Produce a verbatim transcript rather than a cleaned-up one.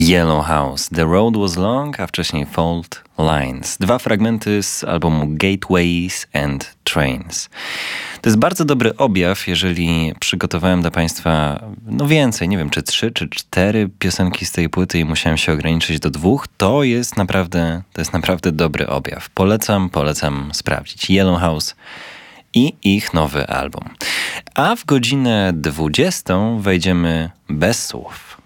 Yellow House, The Road Was Long, a wcześniej Fault Lines. Dwa fragmenty z albumu Gateways and Trains. To jest bardzo dobry objaw, jeżeli przygotowałem dla Państwa no więcej, nie wiem, czy trzy, czy cztery piosenki z tej płyty i musiałem się ograniczyć do dwóch, to jest naprawdę, to jest naprawdę dobry objaw. Polecam, polecam sprawdzić. Yellow House i ich nowy album. A w godzinę dwudziestą wejdziemy bez słów.